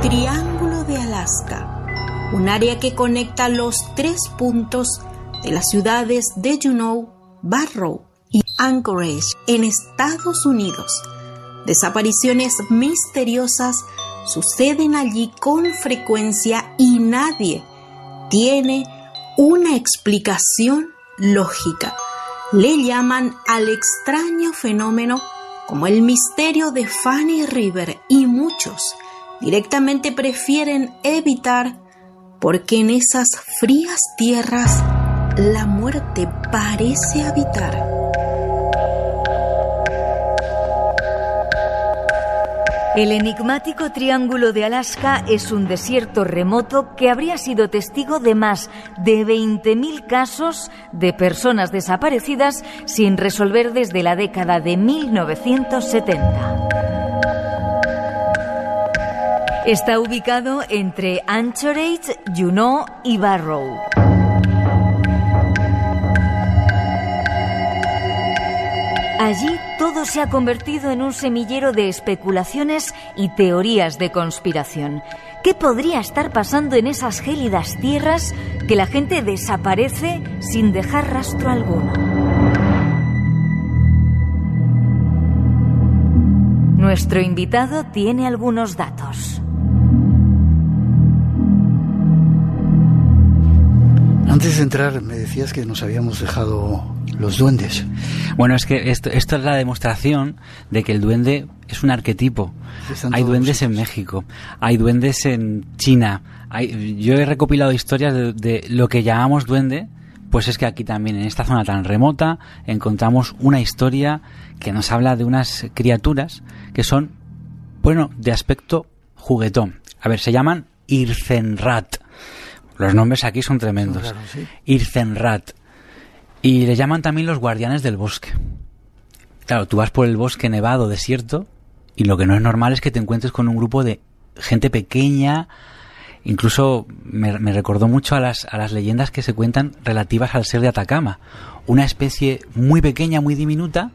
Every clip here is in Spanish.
Triángulo de Alaska, un área que conecta los 3 puntos de las ciudades de Juneau, Barrow y Anchorage en Estados Unidos. Desapariciones misteriosas suceden allí con frecuencia y nadie tiene una explicación lógica. Le llaman al extraño fenómeno como el misterio de Fanny River y muchos directamente prefieren evitar porque en esas frías tierras la muerte parece habitar. El enigmático Triángulo de Alaska es un desierto remoto que habría sido testigo de más de 20.000 casos de personas desaparecidas sin resolver desde la década de 1970. Está ubicado entre Anchorage, Juneau y Barrow. Allí todo se ha convertido en un semillero de especulaciones y teorías de conspiración. ¿Qué podría estar pasando en esas gélidas tierras que la gente desaparece sin dejar rastro alguno? Nuestro invitado tiene algunos datos. Antes de entrar me decías que nos habíamos dejado los duendes. Bueno, es que esto es la demostración de que el duende es un arquetipo. Hay duendes en México, hay duendes en China. Yo he recopilado historias de lo que llamamos duende, pues es que aquí también, en esta zona tan remota, encontramos una historia que nos habla de unas criaturas que son, bueno, de aspecto juguetón. A ver, se llaman Ircenrat. Los nombres aquí son tremendos. Claro, sí. Ircenrat. Y le llaman también los guardianes del bosque. Claro, tú vas por el bosque nevado, desierto, y lo que no es normal es que te encuentres con un grupo de gente pequeña. Incluso me recordó mucho a las leyendas que se cuentan relativas al ser de Atacama. Una especie muy pequeña, muy diminuta,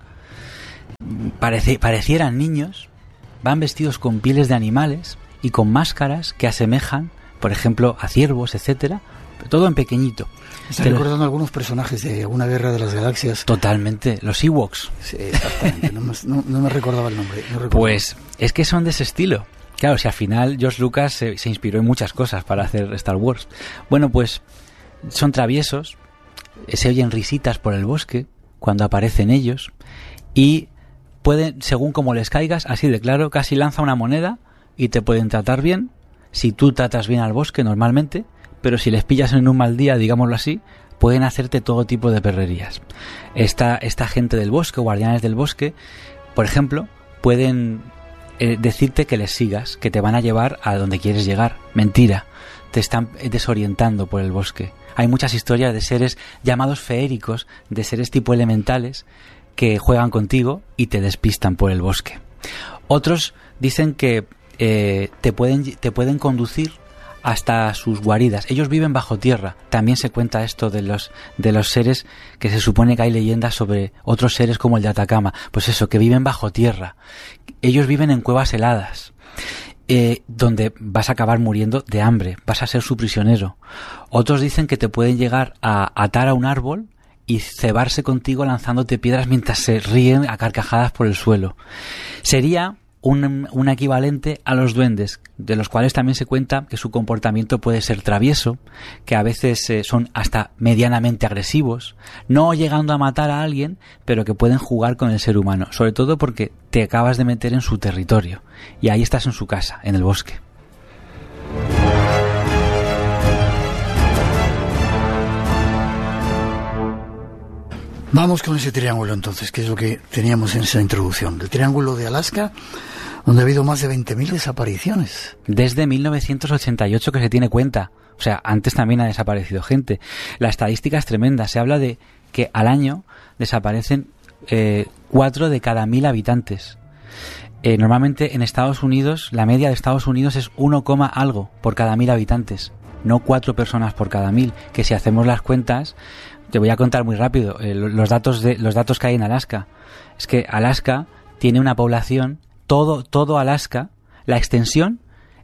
parecieran niños, van vestidos con pieles de animales y con máscaras que asemejan, por ejemplo, a ciervos, etcétera, todo en pequeñito. Estoy recordando algunos personajes de una guerra de las galaxias. Totalmente, los Ewoks. Sí, exactamente, no me recordaba el nombre. Pues es que son de ese estilo. Claro, si al final George Lucas se inspiró en muchas cosas para hacer Star Wars. Bueno, pues son traviesos, se oyen risitas por el bosque cuando aparecen ellos y pueden, según como les caigas, así de claro, casi lanza una moneda y te pueden tratar bien si tú tratas bien al bosque normalmente, pero si les pillas en un mal día, digámoslo así, pueden hacerte todo tipo de perrerías. Esta gente del bosque, guardianes del bosque, por ejemplo, pueden decirte que les sigas, que te van a llevar a donde quieres llegar. Mentira, te están desorientando por el bosque. Hay muchas historias de seres llamados feéricos, de seres tipo elementales, que juegan contigo y te despistan por el bosque. Otros dicen que te pueden conducir hasta sus guaridas. Ellos viven bajo tierra. También se cuenta esto de los seres que se supone que hay leyendas sobre otros seres como el de Atacama. Pues eso, que viven bajo tierra. Ellos viven en cuevas heladas, donde vas a acabar muriendo de hambre. Vas a ser su prisionero. Otros dicen que te pueden llegar a atar a un árbol y cebarse contigo lanzándote piedras mientras se ríen a carcajadas por el suelo. Sería un equivalente a los duendes, de los cuales también se cuenta que su comportamiento puede ser travieso, que a veces son hasta medianamente agresivos, no llegando a matar a alguien, pero que pueden jugar con el ser humano, sobre todo porque te acabas de meter en su territorio y ahí estás en su casa, en el bosque. Vamos con ese triángulo entonces, que es lo que teníamos en esa introducción. El Triángulo de Alaska, donde ha habido más de 20.000 desapariciones. Desde 1988 que se tiene cuenta. O sea, antes también ha desaparecido gente. La estadística es tremenda. Se habla de que al año desaparecen 4 de cada 1.000 habitantes. Normalmente en Estados Unidos, la media de Estados Unidos es 1, algo por cada 1.000 habitantes. No 4 personas por cada 1.000. Que si hacemos las cuentas, te voy a contar muy rápido los datos que hay en Alaska. Es que Alaska tiene una población, todo Alaska, la extensión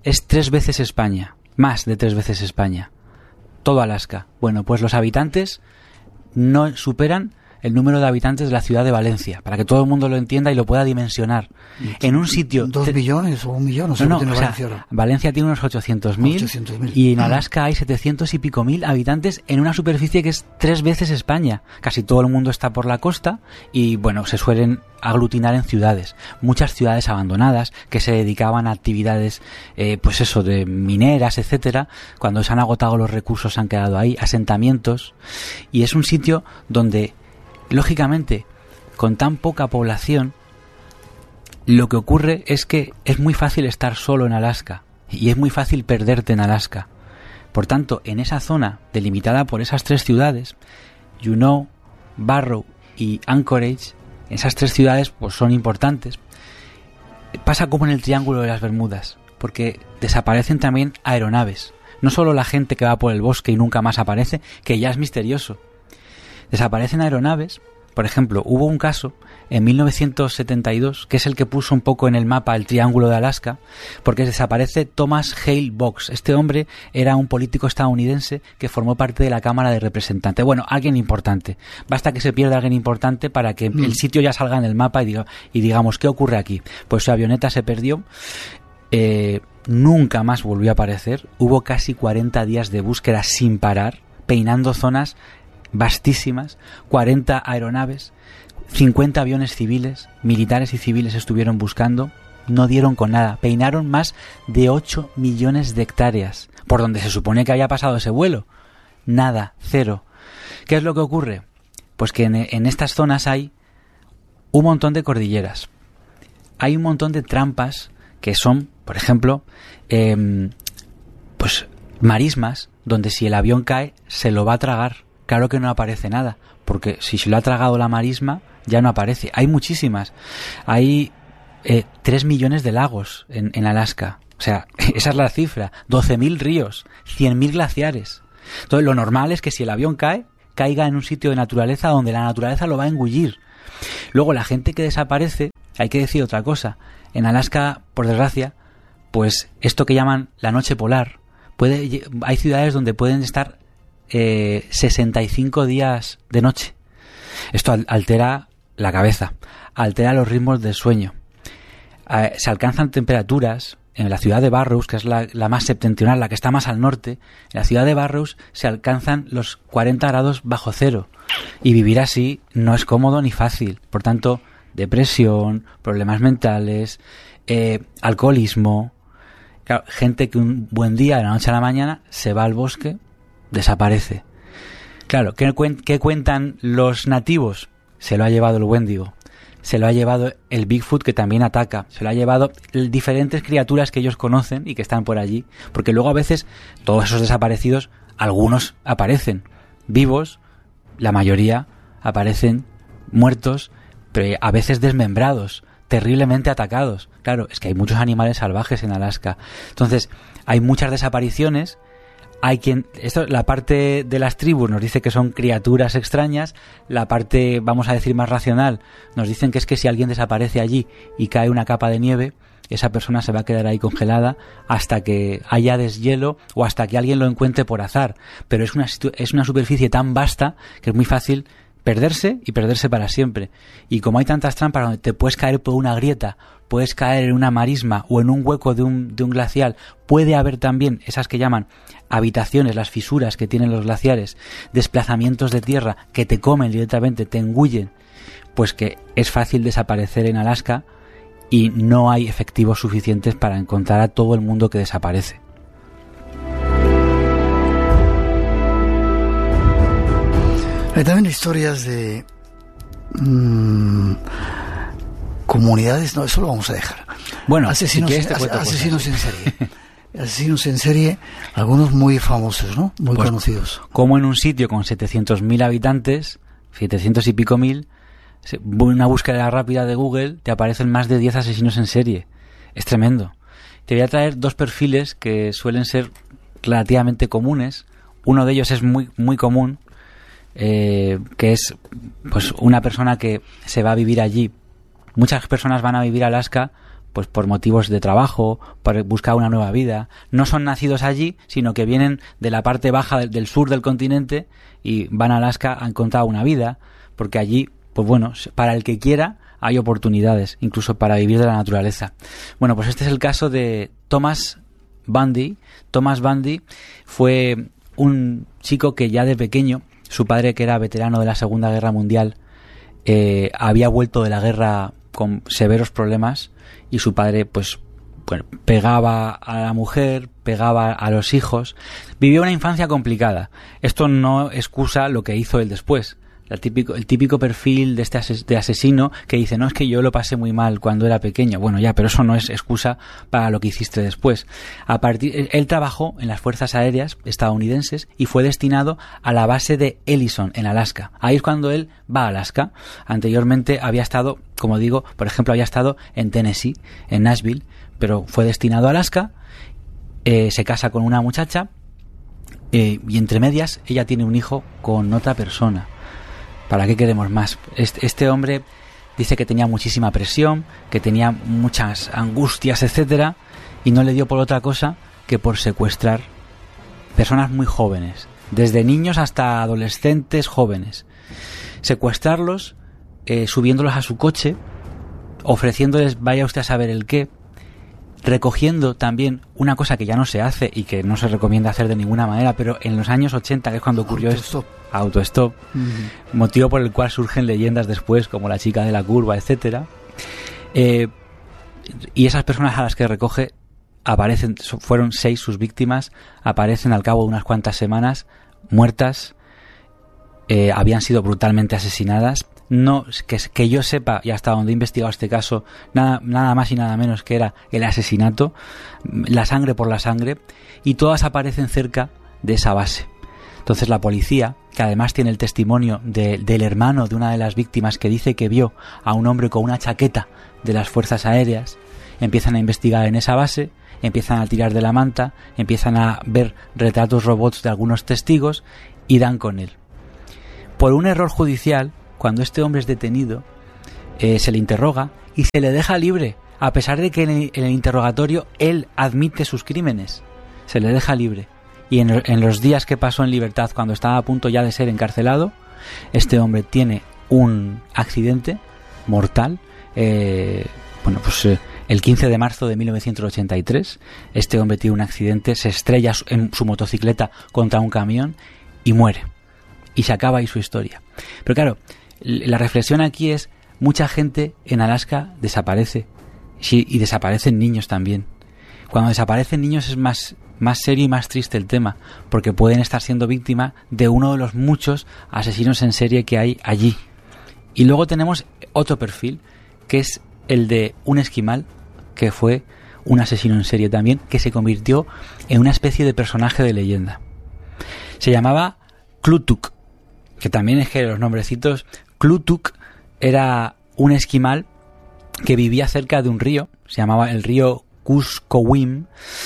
es 3 veces España, más de 3 veces España. Todo Alaska. Bueno, pues los habitantes no superan el número de habitantes de la ciudad de Valencia, para que todo el mundo lo entienda y lo pueda dimensionar. En un sitio... 2 millones o 1 millón, no sé no, tiene o sea, Valencia ahora. Valencia tiene unos 800.000 y en Alaska hay 700 y pico mil habitantes en una superficie que es 3 veces España. Casi todo el mundo está por la costa y, bueno, se suelen aglutinar en ciudades. Muchas ciudades abandonadas que se dedicaban a actividades, pues eso, de mineras, etcétera. Cuando se han agotado los recursos se han quedado ahí, asentamientos. Y es un sitio donde, lógicamente, con tan poca población, lo que ocurre es que es muy fácil estar solo en Alaska y es muy fácil perderte en Alaska. Por tanto, en esa zona delimitada por esas 3 ciudades, Juneau, Barrow y Anchorage, esas 3 ciudades pues son importantes. Pasa como en el Triángulo de las Bermudas, porque desaparecen también aeronaves. No solo la gente que va por el bosque y nunca más aparece, que ya es misterioso. Desaparecen aeronaves. Por ejemplo, hubo un caso en 1972, que es el que puso un poco en el mapa el Triángulo de Alaska, porque desaparece Thomas Hale Box. Este hombre era un político estadounidense que formó parte de la Cámara de Representantes. Bueno, alguien importante. Basta que se pierda alguien importante para que el sitio ya salga en el mapa y digamos, ¿qué ocurre aquí? Pues su avioneta se perdió. Nunca más volvió a aparecer. Hubo casi 40 días de búsqueda sin parar, peinando zonas vastísimas, 40 aeronaves, 50 aviones civiles, militares y civiles estuvieron buscando, no dieron con nada, peinaron más de 8 millones de hectáreas, por donde se supone que había pasado ese vuelo. Nada, cero. ¿Qué es lo que ocurre? Pues que en estas zonas hay un montón de cordilleras, hay un montón de trampas que son, por ejemplo, pues marismas, donde si el avión cae, se lo va a tragar. Claro que no aparece nada, porque si se lo ha tragado la marisma, ya no aparece. Hay muchísimas. Hay 3 millones de lagos en Alaska. O sea, esa es la cifra. 12.000 ríos, 100.000 glaciares. Entonces, lo normal es que si el avión cae, caiga en un sitio de naturaleza donde la naturaleza lo va a engullir. Luego, la gente que desaparece, hay que decir otra cosa. En Alaska, por desgracia, pues esto que llaman la noche polar, hay ciudades donde pueden estar 65 días de noche. Esto altera la cabeza, altera los ritmos del sueño. Se alcanzan temperaturas en la ciudad de Barrows, que es la más septentrional, la que está más al norte. En la ciudad de Barrows se alcanzan los 40 grados bajo cero, y vivir así no es cómodo ni fácil. Por tanto, depresión, problemas mentales, alcoholismo. Claro, gente que un buen día, de la noche a la mañana, se va al bosque, desaparece. Claro, ¿qué cuentan los nativos? Se lo ha llevado el Wendigo, se lo ha llevado el Bigfoot, que también ataca, se lo ha llevado diferentes criaturas que ellos conocen y que están por allí, porque luego a veces todos esos desaparecidos, algunos aparecen vivos, la mayoría aparecen muertos, pero a veces desmembrados, terriblemente atacados. Claro, es que hay muchos animales salvajes en Alaska. Entonces, hay muchas desapariciones. La parte de las tribus nos dice que son criaturas extrañas, la parte, vamos a decir, más racional, nos dicen que es que si alguien desaparece allí y cae una capa de nieve, esa persona se va a quedar ahí congelada hasta que haya deshielo o hasta que alguien lo encuentre por azar. Pero es una superficie tan vasta que es muy fácil perderse y perderse para siempre. Y como hay tantas trampas donde te puedes caer por una grieta, puedes caer en una marisma o en un hueco de un glacial, puede haber también esas que llaman habitaciones, las fisuras que tienen los glaciares, desplazamientos de tierra que te comen directamente, te engullen, pues que es fácil desaparecer en Alaska y no hay efectivos suficientes para encontrar a todo el mundo que desaparece. Hay también historias de comunidades, no, eso lo vamos a dejar. Bueno, asesinos en serie. Asesinos en serie, algunos muy famosos, ¿no? Muy conocidos. Como en un sitio con 700.000 habitantes, 700 y pico mil, una búsqueda rápida de Google, te aparecen más de 10 asesinos en serie. Es tremendo. Te voy a traer 2 perfiles que suelen ser relativamente comunes. Uno de ellos es muy, muy común, que es pues una persona que se va a vivir allí. Muchas personas van a vivir a Alaska pues por motivos de trabajo, para buscar una nueva vida. No son nacidos allí, sino que vienen de la parte baja del sur del continente y van a Alaska a encontrar una vida, porque allí, pues bueno, para el que quiera hay oportunidades, incluso para vivir de la naturaleza. Bueno, pues este es el caso de Thomas Bundy. Thomas Bundy fue un chico que ya de pequeño, su padre, que era veterano de la Segunda Guerra Mundial, había vuelto de la guerra con severos problemas, y su padre, pues bueno, pegaba a la mujer, pegaba a los hijos. Vivió una infancia complicada. Esto no excusa lo que hizo él después. El típico perfil de de asesino que dice, no, es que yo lo pasé muy mal cuando era pequeño. Bueno, ya, pero eso no es excusa para lo que hiciste después. Él trabajó en las fuerzas aéreas estadounidenses y fue destinado a la base de Ellison, en Alaska. Ahí es cuando él va a Alaska. Anteriormente había estado, como digo, por ejemplo, había estado en Tennessee, en Nashville, pero fue destinado a Alaska, se casa con una muchacha, y entre medias ella tiene un hijo con otra persona. ¿Para qué queremos más? Este hombre dice que tenía muchísima presión, que tenía muchas angustias, etcétera, y no le dio por otra cosa que por secuestrar personas muy jóvenes, desde niños hasta adolescentes jóvenes. Secuestrarlos, subiéndolos a su coche, ofreciéndoles vaya usted a saber el qué, recogiendo también una cosa que ya no se hace y que no se recomienda hacer de ninguna manera, pero en los años 80, que es cuando ocurrió esto, autostop, motivo por el cual surgen leyendas después, como la chica de la curva, etcétera. Y esas personas a las que recoge aparecen, fueron 6 sus víctimas, aparecen al cabo de unas cuantas semanas muertas, habían sido brutalmente asesinadas. No, que yo sepa, y hasta donde he investigado este caso, nada más y nada menos que era el asesinato, la sangre por la sangre, y todas aparecen cerca de esa base. Entonces la policía, que además tiene el testimonio del hermano de una de las víctimas, que dice que vio a un hombre con una chaqueta de las fuerzas aéreas, empiezan a investigar en esa base, empiezan a tirar de la manta, empiezan a ver retratos robots de algunos testigos y dan con él. Por un error judicial, cuando este hombre es detenido, se le interroga y se le deja libre, a pesar de que en el interrogatorio él admite sus crímenes. Se le deja libre. Y en los días que pasó en libertad, cuando estaba a punto ya de ser encarcelado, este hombre tiene un accidente mortal. El 15 de marzo de 1983, este hombre tiene un accidente, se estrella en su motocicleta contra un camión y muere. Y se acaba ahí su historia. Pero claro, la reflexión aquí es, mucha gente en Alaska desaparece, sí, y desaparecen niños también. Cuando desaparecen niños es más serio y más triste el tema, porque pueden estar siendo víctimas de uno de los muchos asesinos en serie que hay allí. Y luego tenemos otro perfil, que es el de un esquimal, que fue un asesino en serie también, que se convirtió en una especie de personaje de leyenda. Se llamaba Klutuk, que también es que los nombrecitos. Klutuk era un esquimal que vivía cerca de un río, se llamaba el río Kuskokwim,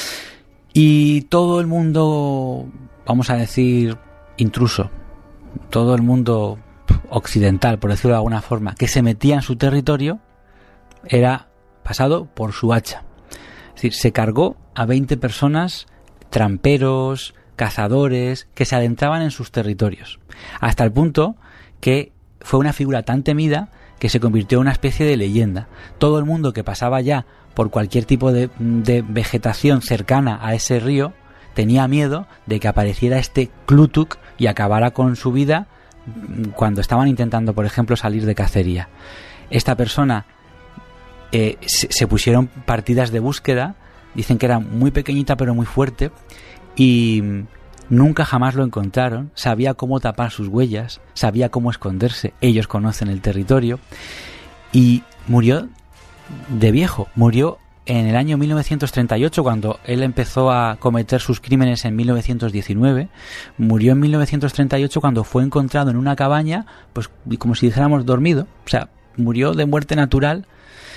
y todo el mundo, vamos a decir, intruso, todo el mundo occidental, por decirlo de alguna forma, que se metía en su territorio, era pasado por su hacha. Es decir, se cargó a 20 personas, tramperos, cazadores, que se adentraban en sus territorios, hasta el punto que fue una figura tan temida que se convirtió en una especie de leyenda. Todo el mundo que pasaba ya por cualquier tipo de vegetación cercana a ese río tenía miedo de que apareciera este Klutuk y acabara con su vida cuando estaban intentando, por ejemplo, salir de cacería. Esta persona, se pusieron partidas de búsqueda, dicen que era muy pequeñita pero muy fuerte, y nunca jamás lo encontraron. Sabía cómo tapar sus huellas, sabía cómo esconderse, ellos conocen el territorio, y murió de viejo. Murió en el año 1938, cuando él empezó a cometer sus crímenes en 1919. Murió en 1938 cuando fue encontrado en una cabaña, pues como si dijéramos dormido. O sea, murió de muerte natural,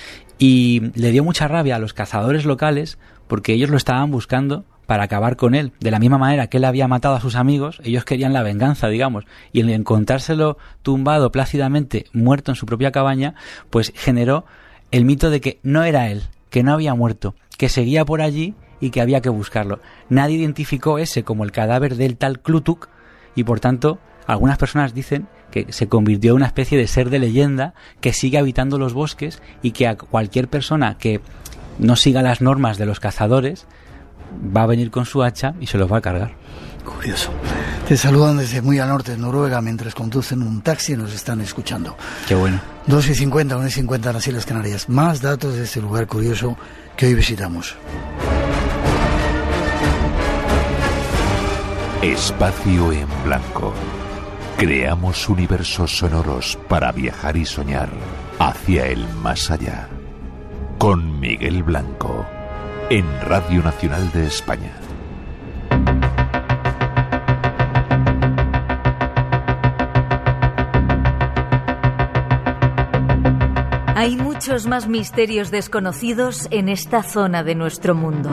y le dio mucha rabia a los cazadores locales porque ellos lo estaban buscando para acabar con él. De la misma manera que él había matado a sus amigos, ellos querían la venganza, digamos, y el encontrárselo tumbado plácidamente, muerto en su propia cabaña, pues generó el mito de que no era él, que no había muerto, que seguía por allí y que había que buscarlo. Nadie identificó ese como el cadáver del tal Klutuk y por tanto algunas personas dicen que se convirtió en una especie de ser de leyenda que sigue habitando los bosques y que a cualquier persona que no siga las normas de los cazadores va a venir con su hacha y se los va a cargar. Curioso. Te saludan desde muy al norte de Noruega mientras conducen un taxi y nos están escuchando. Qué bueno. 2:50, 1:50 en las Islas Canarias. Más datos de este lugar curioso que hoy visitamos. Espacio en blanco. Creamos universos sonoros para viajar y soñar hacia el más allá. Con Miguel Blanco, en Radio Nacional de España. Hay muchos más misterios desconocidos en esta zona de nuestro mundo.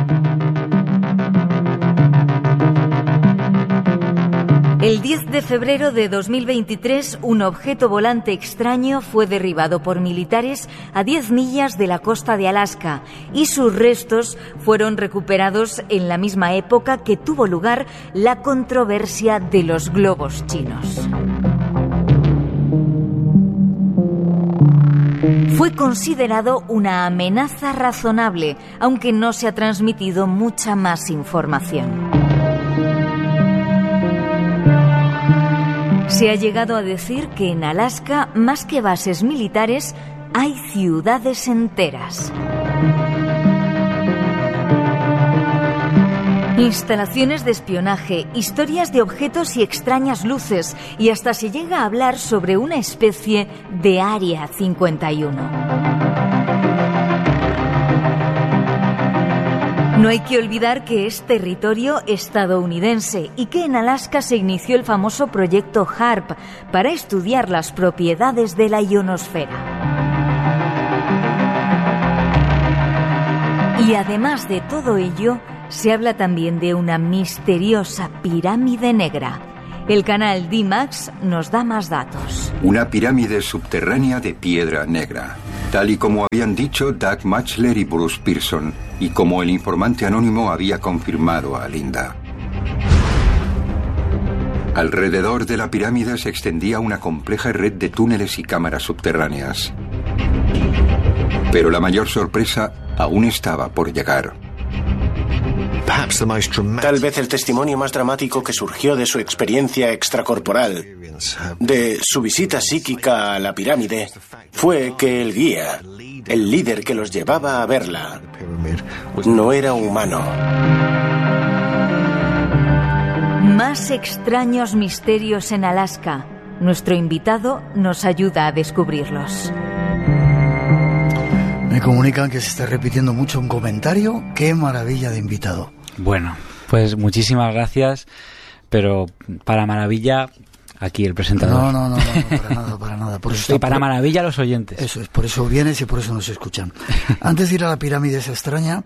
El 10 de febrero de 2023, un objeto volante extraño fue derribado por militares a 10 millas de la costa de Alaska y sus restos fueron recuperados en la misma época que tuvo lugar la controversia de los globos chinos. Fue considerado una amenaza razonable, aunque no se ha transmitido mucha más información. Se ha llegado a decir que en Alaska, más que bases militares, hay ciudades enteras. Instalaciones de espionaje, historias de objetos y extrañas luces, y hasta se llega a hablar sobre una especie de Área 51. No hay que olvidar que es territorio estadounidense y que en Alaska se inició el famoso proyecto HAARP para estudiar las propiedades de la ionosfera. Y además de todo ello, se habla también de una misteriosa pirámide negra. El canal D-Max nos da más datos. Una pirámide subterránea de piedra negra, tal y como habían dicho Doug Matchler y Bruce Pearson, y como el informante anónimo había confirmado a Linda. Alrededor de la pirámide se extendía una compleja red de túneles y cámaras subterráneas. Pero la mayor sorpresa aún estaba por llegar. Tal vez el testimonio más dramático que surgió de su experiencia extracorporal, de su visita psíquica a la pirámide, fue que el guía, el líder que los llevaba a verla, no era humano. Más extraños misterios en Alaska. Nuestro invitado nos ayuda a descubrirlos. Me comunican que se está repitiendo mucho un comentario. ¡Qué maravilla de invitado! Bueno, pues muchísimas gracias, pero para maravilla aquí el presentador. No, para nada. Por eso y para maravilla los oyentes. Eso es, por eso vienes y por eso nos escuchan. Antes de ir a la pirámide esa extraña,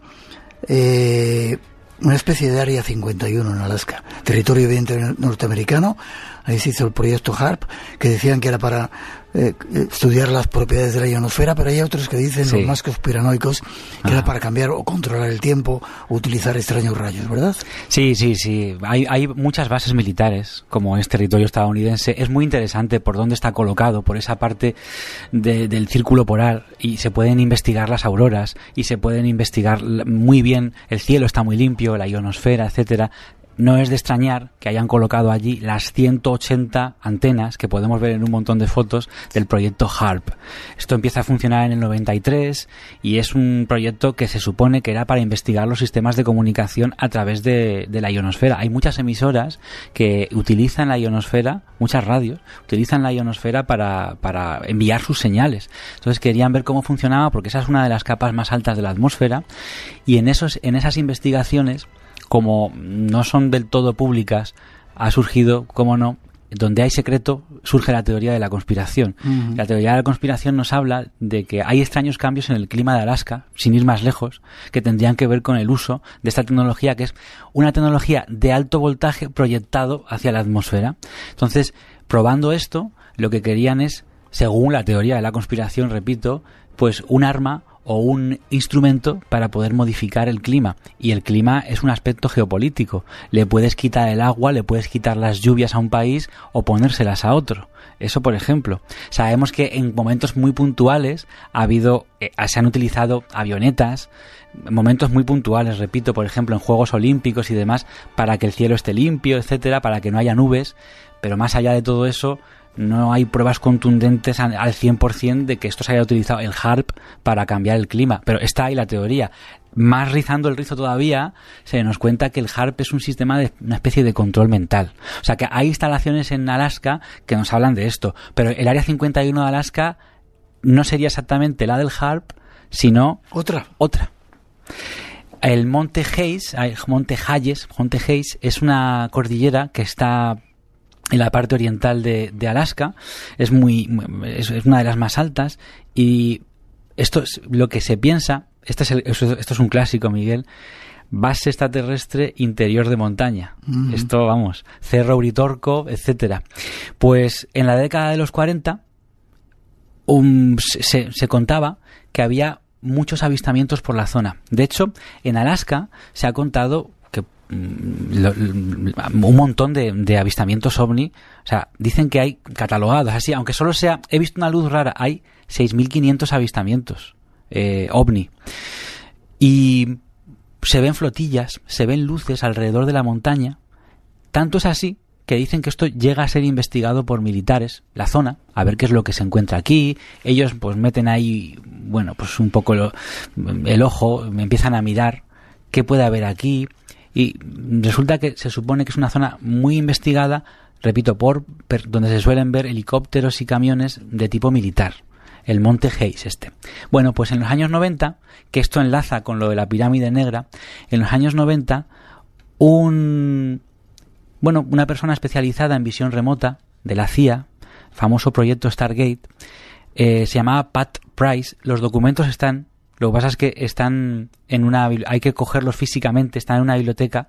una especie de Área 51 en Alaska, territorio evidente norteamericano. Ahí se hizo el proyecto HAARP, que decían que era para estudiar las propiedades de la ionosfera, pero hay otros que dicen, los más conspiranoicos, que era para cambiar o controlar el tiempo o utilizar extraños rayos, ¿verdad? Sí. Hay muchas bases militares, como es territorio estadounidense. Es muy interesante por dónde está colocado, por esa parte del círculo polar, y se pueden investigar las auroras, y se pueden investigar muy bien, el cielo está muy limpio, la ionosfera, etcétera. No es de extrañar que hayan colocado allí las 180 antenas que podemos ver en un montón de fotos del proyecto HAARP. Esto empieza a funcionar en el 93 y es un proyecto que se supone que era para investigar los sistemas de comunicación a través de la ionosfera. Hay muchas emisoras que utilizan la ionosfera, muchas radios, utilizan la ionosfera para enviar sus señales. Entonces querían ver cómo funcionaba, porque esa es una de las capas más altas de la atmósfera, y en esas investigaciones, como no son del todo públicas, ha surgido, cómo no, donde hay secreto, surge la teoría de la conspiración. Uh-huh. La teoría de la conspiración nos habla de que hay extraños cambios en el clima de Alaska, sin ir más lejos, que tendrían que ver con el uso de esta tecnología, que es una tecnología de alto voltaje proyectado hacia la atmósfera. Entonces, probando esto, lo que querían es, según la teoría de la conspiración, repito, pues un arma o un instrumento para poder modificar el clima. Y el clima es un aspecto geopolítico. Le puedes quitar el agua, le puedes quitar las lluvias a un país o ponérselas a otro. Eso, por ejemplo. Sabemos que en momentos muy puntuales se han utilizado avionetas, momentos muy puntuales, repito, por ejemplo, en Juegos Olímpicos y demás, para que el cielo esté limpio, etcétera, para que no haya nubes. Pero más allá de todo eso, no hay pruebas contundentes al 100% de que esto se haya utilizado el HAARP para cambiar el clima. Pero está ahí la teoría. Más rizando el rizo todavía, se nos cuenta que el HAARP es un sistema de una especie de control mental. O sea que hay instalaciones en Alaska que nos hablan de esto. Pero el Área 51 de Alaska no sería exactamente la del HAARP, sino otra. El Monte Hayes es una cordillera que está en la parte oriental de Alaska. Es una de las más altas, y esto es lo que se piensa. Esto es un clásico, Miguel. Base extraterrestre interior de montaña. Esto, vamos, Cerro Uritorco, etcétera. Pues en la década de los 40 se contaba que había muchos avistamientos por la zona. De hecho, en Alaska se ha contado que un montón de avistamientos ovni. O sea, dicen que hay catalogados así, aunque solo sea, he visto una luz rara, hay 6.500 avistamientos ovni. Y se ven flotillas, se ven luces alrededor de la montaña. Tanto es así que dicen que esto llega a ser investigado por militares, la zona, a ver qué es lo que se encuentra aquí. Ellos pues meten ahí, bueno, pues un poco el ojo, empiezan a mirar qué puede haber aquí, y resulta que se supone que es una zona muy investigada, repito, donde se suelen ver helicópteros y camiones de tipo militar. El Monte Hayes este. Bueno, pues en los años 90, que esto enlaza con lo de la pirámide negra, en los años 90 una persona especializada en visión remota de la CIA, famoso proyecto Stargate, se llamaba Pat Price. Los documentos están, lo que pasa es que están hay que cogerlos físicamente, están en una biblioteca,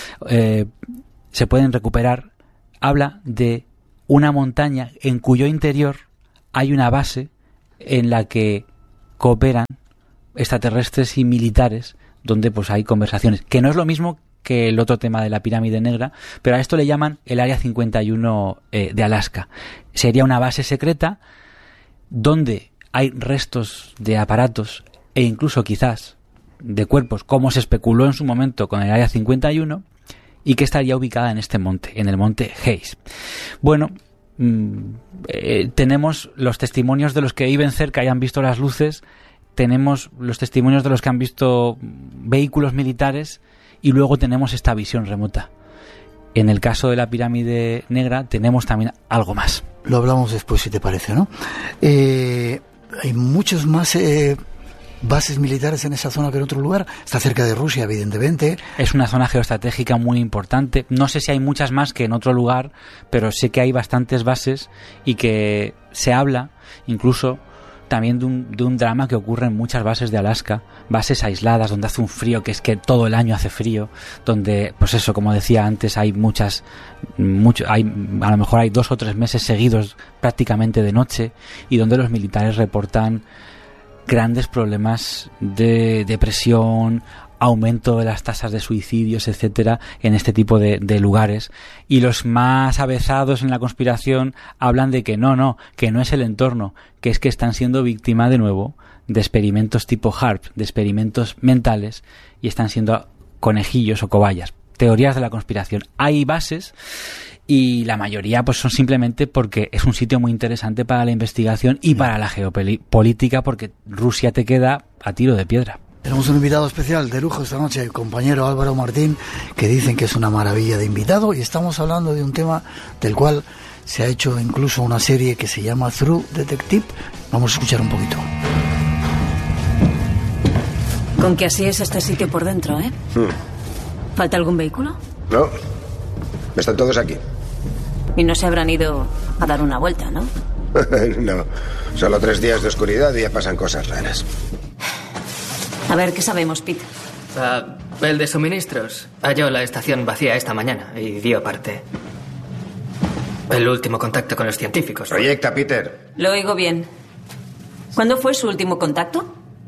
se pueden recuperar. Habla de una montaña en cuyo interior hay una base en la que cooperan extraterrestres y militares, donde pues hay conversaciones, que no es lo mismo que el otro tema de la pirámide negra, pero a esto le llaman el Área 51 de Alaska. Sería una base secreta donde hay restos de aparatos e incluso quizás de cuerpos, como se especuló en su momento con el Área 51, y que estaría ubicada en este monte, en el Monte Hayes. Bueno, tenemos los testimonios de los que viven cerca y han visto las luces, tenemos los testimonios de los que han visto vehículos militares, y luego tenemos esta visión remota. En el caso de la pirámide negra tenemos también algo más. Lo hablamos después, si te parece, ¿no? Hay muchos más bases militares en esa zona que en otro lugar. Está cerca de Rusia, evidentemente. Es una zona geoestratégica muy importante. No sé si hay muchas más que en otro lugar, pero sé que hay bastantes bases, y que se habla incluso también de un drama que ocurre en muchas bases de Alaska, bases aisladas donde hace un frío, que es que todo el año hace frío, donde, pues eso, como decía antes, hay a lo mejor hay 2 o 3 meses seguidos prácticamente de noche, y donde los militares reportan grandes problemas de depresión, aumento de las tasas de suicidios, etcétera, en este tipo de lugares. Y los más avezados en la conspiración hablan de que no es el entorno, que es que están siendo víctima de nuevo de experimentos tipo HAARP, de experimentos mentales, y están siendo conejillos o cobayas. Teorías de la conspiración. Hay bases, y la mayoría pues son simplemente porque es un sitio muy interesante para la investigación y para la geopolítica, porque Rusia te queda a tiro de piedra. Tenemos un invitado especial de lujo esta noche, el compañero Álvaro Martín, que dicen que es una maravilla de invitado, y estamos hablando de un tema del cual se ha hecho incluso una serie que se llama True Detective. Vamos a escuchar un poquito. Con que así es este sitio por dentro, ¿eh? ¿Falta algún vehículo? No, están todos aquí. Y no se habrán ido a dar una vuelta, ¿no? No, solo 3 días de oscuridad y ya pasan cosas raras. A ver, ¿qué sabemos, Pete? El de suministros halló la estación vacía esta mañana y dio parte. El último contacto con los científicos. Proyecta, Peter. Lo oigo bien. ¿Cuándo fue su último contacto?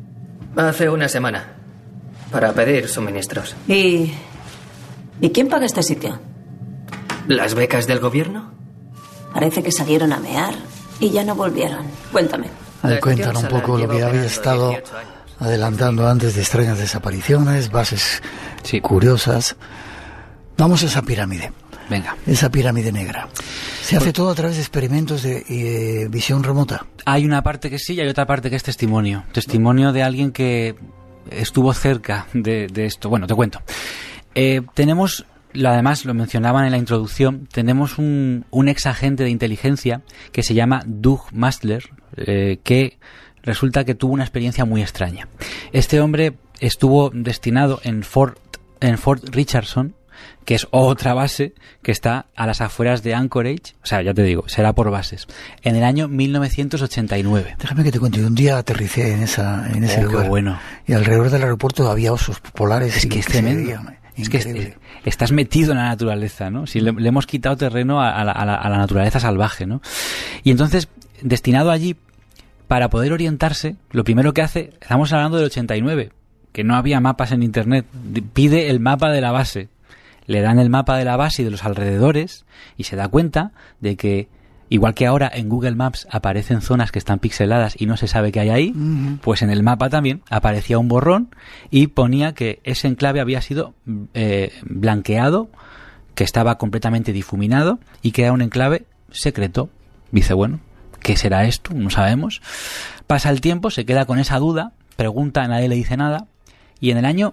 Hace una semana. Para pedir suministros. ¿Y quién paga este sitio? ¿Las becas del gobierno? Parece que salieron a mear y ya no volvieron. Cuéntame. Cuentan un poco lo que había estado adelantando antes de extrañas desapariciones, bases curiosas. Vamos a esa pirámide. Venga. Esa pirámide negra. ¿Se hace todo a través de experimentos de visión remota? Hay una parte que sí y hay otra parte que es testimonio. Testimonio de alguien que estuvo cerca de esto. Bueno, te cuento. Tenemos, además lo mencionaban en la introducción, tenemos un ex agente de inteligencia que se llama Doug Massler, que resulta que tuvo una experiencia muy extraña. Este hombre estuvo destinado en Fort Richardson, que es otra base que está a las afueras de Anchorage, o sea, ya te digo, será por bases, en el año 1989. Déjame que te cuente, un día aterricé en ese lugar. Qué bueno. Y alrededor del aeropuerto había osos polares. Es que es tremendo. Es que estás metido en la naturaleza, ¿no? Si le hemos quitado terreno a la naturaleza salvaje, ¿no? Y entonces, destinado allí, para poder orientarse, lo primero que hace, estamos hablando del 89, que no había mapas en internet, pide el mapa de la base. Le dan el mapa de la base y de los alrededores y se da cuenta de que, igual que ahora en Google Maps aparecen zonas que están pixeladas y no se sabe qué hay ahí, pues en el mapa también aparecía un borrón y ponía que ese enclave había sido blanqueado, que estaba completamente difuminado y que era un enclave secreto. Dice, bueno, ¿qué será esto? No sabemos. Pasa el tiempo, se queda con esa duda, pregunta, nadie le dice nada, y en el año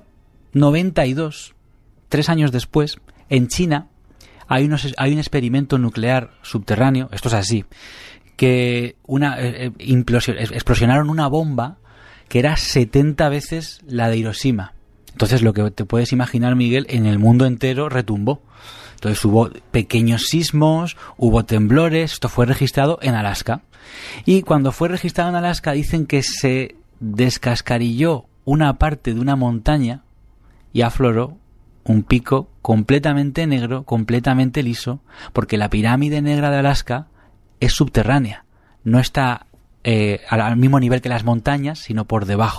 92, 3 años después, en China hay un experimento nuclear subterráneo, esto es así, que explosionaron una bomba que era 70 veces la de Hiroshima. Entonces, lo que te puedes imaginar, Miguel, en el mundo entero retumbó. Entonces hubo pequeños sismos, hubo temblores, esto fue registrado en Alaska. Y cuando fue registrado en Alaska dicen que se descascarilló una parte de una montaña y afloró un pico completamente negro, completamente liso, porque la pirámide negra de Alaska es subterránea, no está al mismo nivel que las montañas, sino por debajo.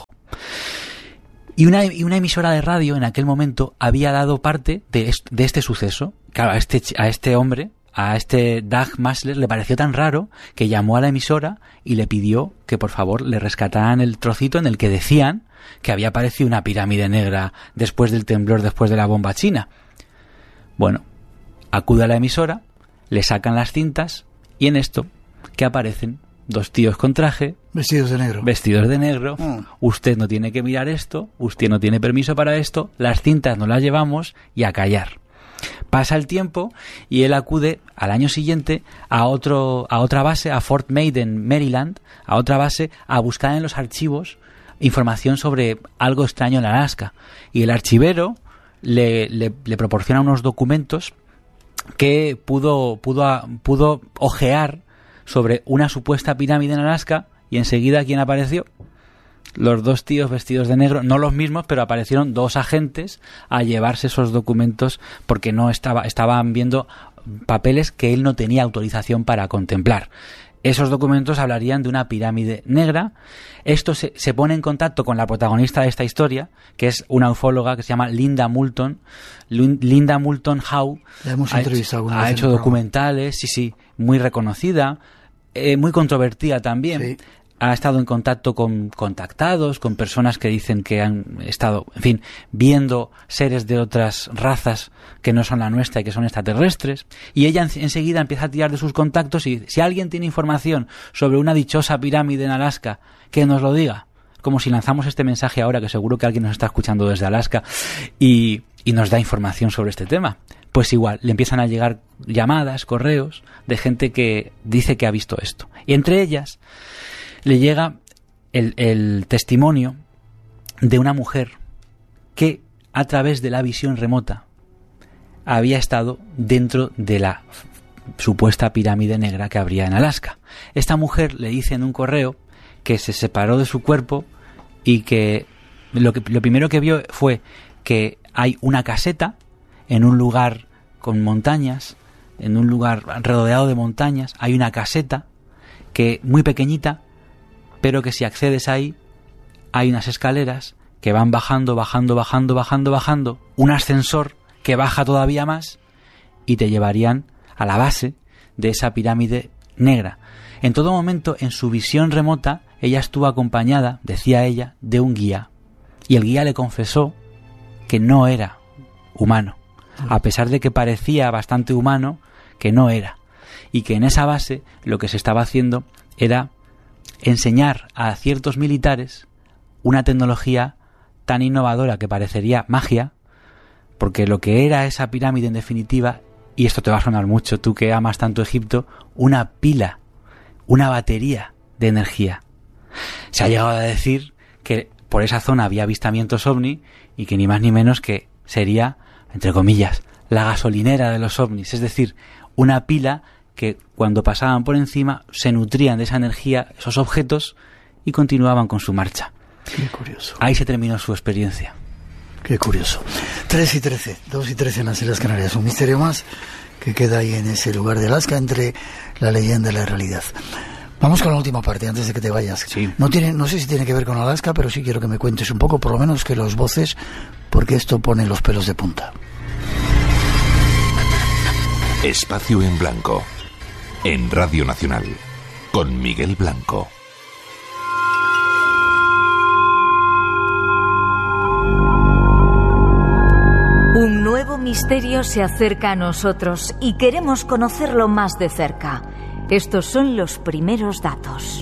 Y una emisora de radio en aquel momento había dado parte de este suceso. Claro, a este hombre, a este Doug Massler, le pareció tan raro que llamó a la emisora y le pidió que por favor le rescataran el trocito en el que decían que había aparecido una pirámide negra después del temblor, después de la bomba china. Bueno, acude a la emisora, le sacan las cintas y en esto que aparecen 2 tíos con traje, vestidos de negro. Usted no tiene que mirar esto, usted no tiene permiso para esto, las cintas no las llevamos y a callar. Pasa el tiempo y él acude al año siguiente a otra base, a Fort Maiden, Maryland, a otra base, a buscar en los archivos información sobre algo extraño en Alaska. Y el archivero le proporciona unos documentos que pudo ojear sobre una supuesta pirámide en Alaska, y enseguida ¿quién apareció? Los 2 tíos vestidos de negro, no los mismos, pero aparecieron 2 agentes a llevarse esos documentos porque no estaban viendo papeles que él no tenía autorización para contemplar. Esos documentos hablarían de una pirámide negra. Esto se pone en contacto con la protagonista de esta historia, que es una ufóloga que se llama Linda Moulton. Linda Moulton Howe ha hecho documentales, sí, muy reconocida, muy controvertida también. Sí. Ha estado en contacto con contactados, con personas que dicen que han estado, en fin, viendo seres de otras razas que no son la nuestra y que son extraterrestres. Y ella enseguida empieza a tirar de sus contactos y si alguien tiene información sobre una dichosa pirámide en Alaska, que nos lo diga. Como si lanzamos este mensaje ahora, que seguro que alguien nos está escuchando desde Alaska y nos da información sobre este tema. Pues igual, le empiezan a llegar llamadas, correos de gente que dice que ha visto esto. Y entre ellas le llega el testimonio de una mujer que a través de la visión remota había estado dentro de la supuesta pirámide negra que habría en Alaska. Esta mujer le dice en un correo que se separó de su cuerpo y que lo primero que vio fue que hay una caseta en un lugar con montañas, en un lugar rodeado de montañas, hay una caseta que muy pequeñita, pero que si accedes ahí hay unas escaleras que van bajando, un ascensor que baja todavía más y te llevarían a la base de esa pirámide negra. En todo momento, en su visión remota, ella estuvo acompañada, decía ella, de un guía. Y el guía le confesó que no era humano, a pesar de que parecía bastante humano, que no era. Y que en esa base lo que se estaba haciendo era enseñar a ciertos militares una tecnología tan innovadora que parecería magia, porque lo que era esa pirámide en definitiva, y esto te va a sonar mucho, tú que amas tanto Egipto, una pila, una batería de energía. Se ha llegado a decir que por esa zona había avistamientos ovni y que ni más ni menos que sería, entre comillas, la gasolinera de los ovnis, es decir, una pila que cuando pasaban por encima se nutrían de esa energía esos objetos y continuaban con su marcha. Qué curioso. Ahí se terminó su experiencia. Qué curioso. 2 y 13 en las Islas Canarias. Un misterio más que queda ahí en ese lugar de Alaska entre la leyenda y la realidad. Vamos con la última parte antes de que te vayas. Sí. No sé si tiene que ver con Alaska, pero sí quiero que me cuentes un poco, por lo menos que los voces, porque esto pone los pelos de punta. Espacio en Blanco, en Radio Nacional, con Miguel Blanco. Un nuevo misterio se acerca a nosotros y queremos conocerlo más de cerca. Estos son los primeros datos.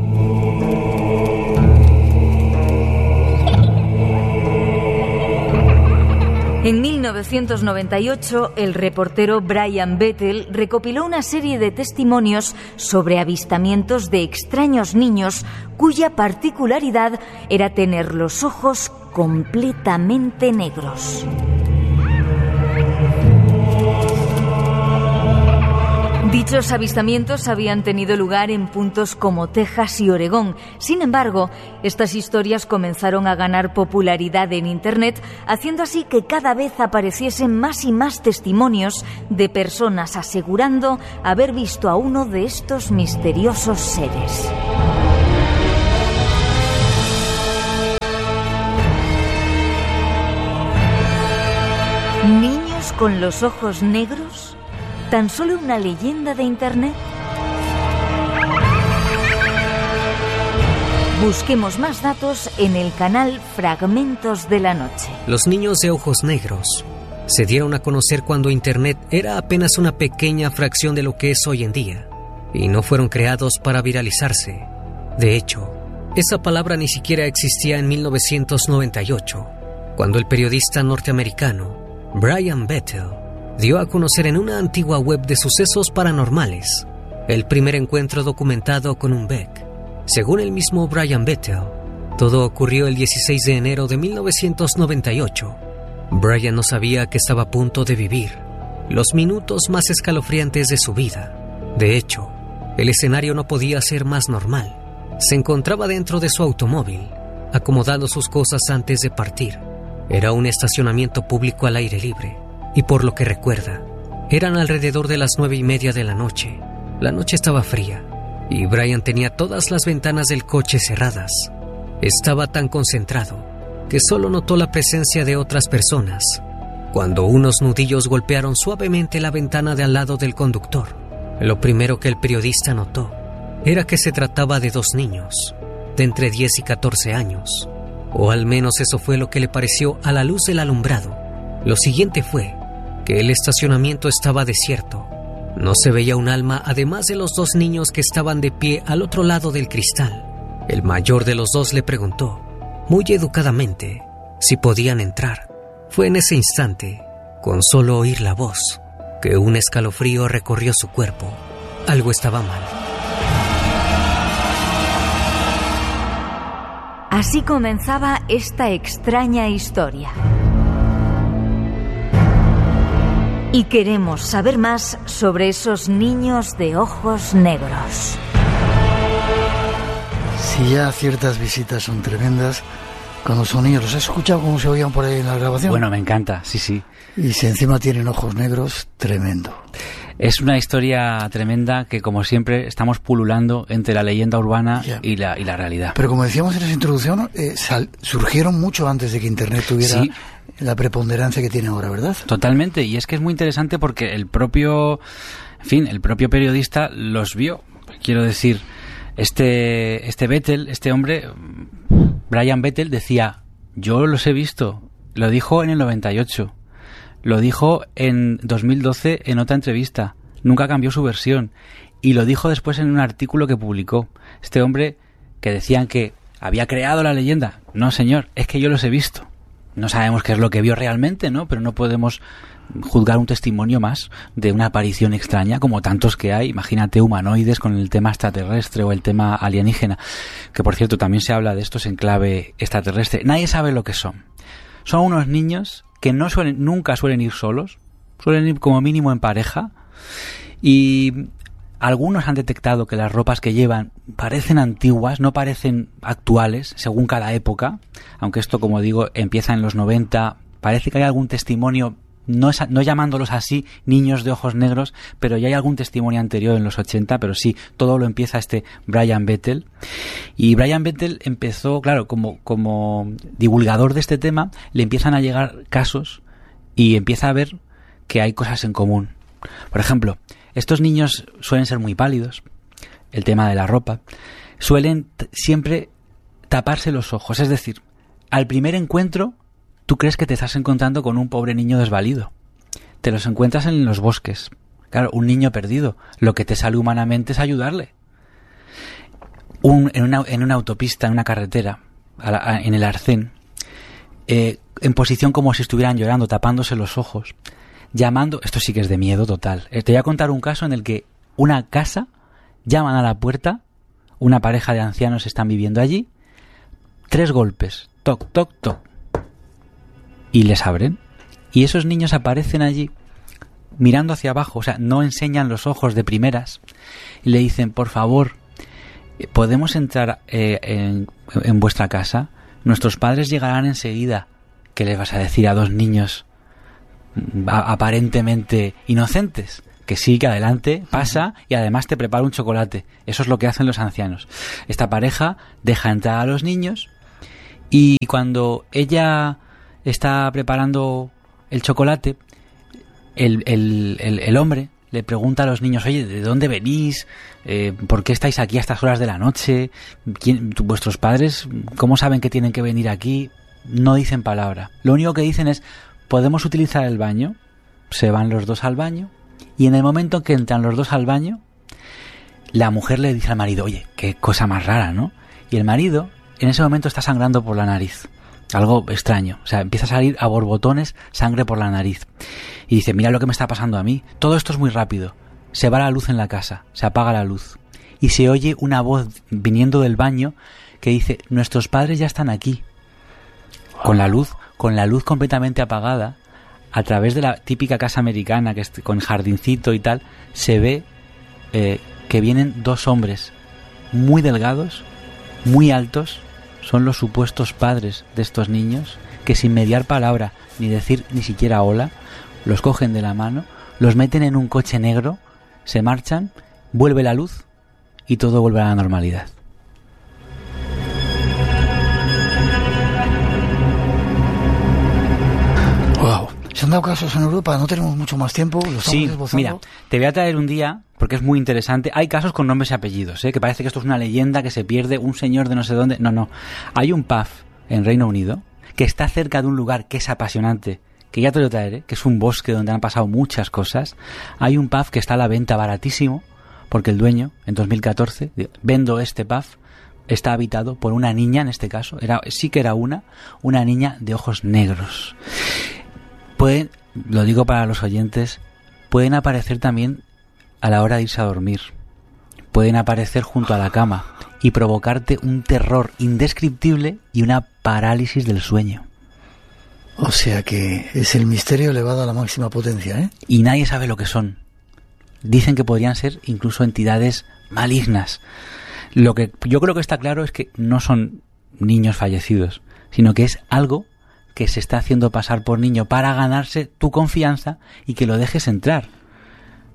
En 1998, el reportero Brian Bettel recopiló una serie de testimonios sobre avistamientos de extraños niños cuya particularidad era tener los ojos completamente negros. Dichos avistamientos habían tenido lugar en puntos como Texas y Oregón. Sin embargo, estas historias comenzaron a ganar popularidad en Internet, haciendo así que cada vez apareciesen más y más testimonios de personas asegurando haber visto a uno de estos misteriosos seres. ¿Niños con los ojos negros? ¿Tan solo una leyenda de Internet? Busquemos más datos en el canal Fragmentos de la Noche. Los niños de ojos negros se dieron a conocer cuando Internet era apenas una pequeña fracción de lo que es hoy en día, y no fueron creados para viralizarse. De hecho, esa palabra ni siquiera existía en 1998, cuando el periodista norteamericano Brian Bettel dio a conocer en una antigua web de sucesos paranormales el primer encuentro documentado con un Beck. Según el mismo Brian Bettel, todo ocurrió el 16 de enero de 1998. Brian no sabía que estaba a punto de vivir los minutos más escalofriantes de su vida. De hecho, el escenario no podía ser más normal. Se encontraba dentro de su automóvil, acomodando sus cosas antes de partir. Era un estacionamiento público al aire libre. Y por lo que recuerda, eran alrededor de las 9:30 de la noche. La noche estaba fría y Brian tenía todas las ventanas del coche cerradas. Estaba tan concentrado que solo notó la presencia de otras personas cuando unos nudillos golpearon suavemente la ventana de al lado del conductor. Lo primero que el periodista notó era que se trataba de 2 niños, de entre 10 y 14 años, o al menos eso fue lo que le pareció a la luz del alumbrado. Lo siguiente fue que el estacionamiento estaba desierto. No se veía un alma, además de los 2 niños que estaban de pie al otro lado del cristal. El mayor de los 2 le preguntó, muy educadamente, si podían entrar. Fue en ese instante, con solo oír la voz, que un escalofrío recorrió su cuerpo. Algo estaba mal. Así comenzaba esta extraña historia. Y queremos saber más sobre esos niños de ojos negros. Si ya ciertas visitas son tremendas, cuando son niños, ¿los has escuchado cómo se oían por ahí en la grabación? Bueno, me encanta, sí, sí. Y si encima tienen ojos negros, tremendo. Es una historia tremenda que, como siempre, estamos pululando entre la leyenda urbana y la realidad. Pero como decíamos en esa introducción, surgieron mucho antes de que Internet tuviera la preponderancia que tiene ahora, ¿verdad? Totalmente, y es que es muy interesante porque el propio periodista los vio. Quiero decir, este Bettel, este hombre, Brian Bettel, decía, yo los he visto. Lo dijo en el 98. Lo dijo en 2012 en otra entrevista. Nunca cambió su versión. Y lo dijo después en un artículo que publicó. Este hombre que decían que había creado la leyenda. No, señor, es que yo los he visto. No sabemos qué es lo que vio realmente, ¿no? Pero no podemos juzgar un testimonio más de una aparición extraña, como tantos que hay. Imagínate humanoides con el tema extraterrestre o el tema alienígena. Que, por cierto, también se habla de estos en clave extraterrestre. Nadie sabe lo que son. Son unos niños que nunca suelen ir solos, suelen ir como mínimo en pareja, y algunos han detectado que las ropas que llevan parecen antiguas, no parecen actuales, según cada época, aunque esto, como digo, empieza en los 90, parece que hay algún testimonio, no llamándolos así, niños de ojos negros, pero ya hay algún testimonio anterior en los 80, pero sí, todo lo empieza este Brian Bettel. Y Brian Bettel empezó, claro, como divulgador de este tema, le empiezan a llegar casos y empieza a ver que hay cosas en común. Por ejemplo, estos niños suelen ser muy pálidos, el tema de la ropa, suelen siempre taparse los ojos, es decir, al primer encuentro tú crees que te estás encontrando con un pobre niño desvalido. Te los encuentras en los bosques. Claro, un niño perdido. Lo que te sale humanamente es ayudarle. En una autopista, en una carretera, en el arcén, en posición como si estuvieran llorando, tapándose los ojos, llamando... Esto sí que es de miedo total. Te voy a contar un caso en el que una casa, llaman a la puerta, una pareja de ancianos están viviendo allí, 3 golpes, toc, toc, toc, y les abren, y esos niños aparecen allí mirando hacia abajo, o sea, no enseñan los ojos de primeras, y le dicen, por favor, ¿podemos entrar en vuestra casa? Nuestros padres llegarán enseguida. ¿Qué les vas a decir a 2 niños aparentemente inocentes? Que sí, que adelante, pasa, y además te prepara un chocolate. Eso es lo que hacen los ancianos. Esta pareja deja entrar a los niños, y cuando ella está preparando el chocolate, el hombre le pregunta a los niños, oye, ¿de dónde venís? ¿Por qué estáis aquí a estas horas de la noche? ¿Vuestros padres cómo saben que tienen que venir aquí? No dicen palabra. Lo único que dicen es, ¿podemos utilizar el baño? Se van los 2 al baño, y en el momento en que entran los 2 al baño, la mujer le dice al marido, oye, qué cosa más rara, ¿no? Y el marido en ese momento está sangrando por la nariz. Algo extraño, o sea, empieza a salir a borbotones sangre por la nariz. Y dice, mira lo que me está pasando a mí. Todo esto es muy rápido. Se va la luz en la casa, se apaga la luz. Y se oye una voz viniendo del baño que dice, nuestros padres ya están aquí. Con la luz completamente apagada, a través de la típica casa americana, que es con jardincito y tal, se ve que vienen 2 hombres muy delgados, muy altos. Son los supuestos padres de estos niños, que sin mediar palabra ni decir ni siquiera hola, los cogen de la mano, los meten en un coche negro, se marchan, vuelve la luz y todo vuelve a la normalidad. Wow. ¿Se han dado casos en Europa? No tenemos mucho más tiempo. Sí, mira, te voy a traer un día, porque es muy interesante. Hay casos con nombres y apellidos, que parece que esto es una leyenda que se pierde, un señor de no sé dónde. No. Hay un pub en Reino Unido que está cerca de un lugar que es apasionante, que ya te lo traeré, que es un bosque donde han pasado muchas cosas. Hay un pub que está a la venta baratísimo, porque el dueño, en 2014, vendo este pub, está habitado por una niña, en este caso, sí que era una niña de ojos negros. Lo digo para los oyentes, pueden aparecer también a la hora de irse a dormir. Pueden aparecer junto a la cama y provocarte un terror indescriptible y una parálisis del sueño. O sea que es el misterio elevado a la máxima potencia, ¿eh? Y nadie sabe lo que son. Dicen que podrían ser incluso entidades malignas. Lo que yo creo que está claro es que no son niños fallecidos, sino que es algo que se está haciendo pasar por niño para ganarse tu confianza y que lo dejes entrar.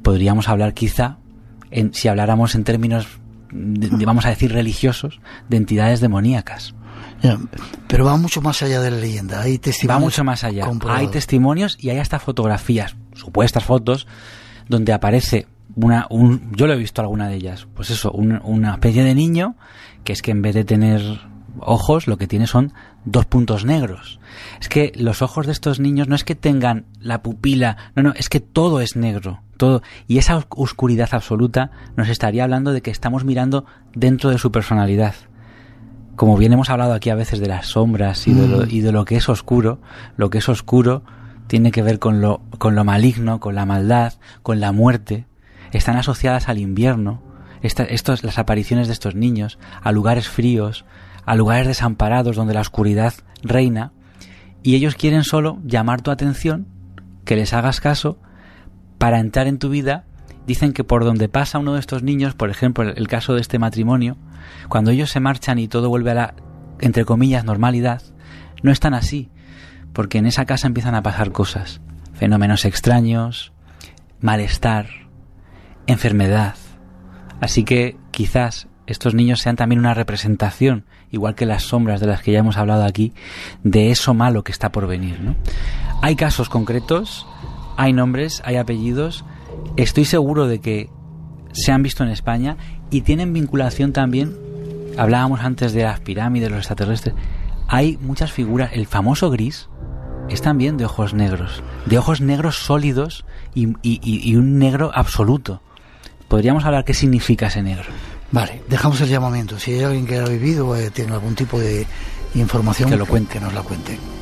podríamos hablar quizá, si habláramos en términos, vamos a decir, religiosos, de entidades demoníacas. Pero va mucho más allá de la leyenda. Hay testimonios. Va mucho más allá. Comprobados. Hay testimonios y hay hasta fotografías, supuestas fotos, donde aparece yo lo he visto alguna de ellas, pues eso, una especie de niño que es que en vez de tener ojos, lo que tiene son 2 puntos negros. Es que los ojos de estos niños no es que tengan la pupila, no, es que todo es negro, todo. Y esa oscuridad absoluta nos estaría hablando de que estamos mirando dentro de su personalidad. Como bien hemos hablado aquí a veces de las sombras y de lo que es oscuro, lo que es oscuro tiene que ver con lo maligno, con la maldad, con la muerte. Están asociadas al invierno, las apariciones de estos niños, a lugares fríos, a lugares desamparados donde la oscuridad reina, y ellos quieren solo llamar tu atención, que les hagas caso, para entrar en tu vida. Dicen que por donde pasa uno de estos niños, por ejemplo, el caso de este matrimonio, cuando ellos se marchan y todo vuelve a la, entre comillas, normalidad, no es tan así, porque en esa casa empiezan a pasar cosas, fenómenos extraños, malestar, enfermedad. Así que quizás estos niños sean también una representación, igual que las sombras de las que ya hemos hablado aquí, de eso malo que está por venir, ¿no? Hay casos concretos, hay nombres, hay apellidos. Estoy seguro de que se han visto en España y tienen vinculación también. Hablábamos antes de las pirámides, los extraterrestres. Hay muchas figuras. El famoso gris es también de ojos negros sólidos y un negro absoluto. Podríamos hablar qué significa ese negro. Vale, dejamos el llamamiento. Si hay alguien que ha vivido o tiene algún tipo de información, que lo cuente. Que nos la cuente.